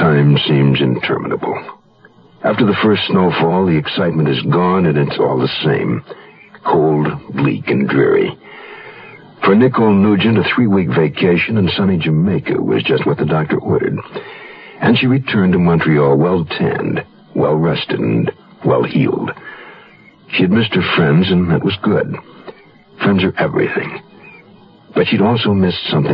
time seems interminable. After the first snowfall, the excitement is gone, and it's all the same. Cold, bleak, and dreary. For Nicole Nugent, a 3-week vacation in sunny Jamaica was just what the doctor ordered. And she returned to Montreal well-tanned, well-rested, and well-healed. She had missed her friends, and that was good. Friends are everything. But she'd also missed something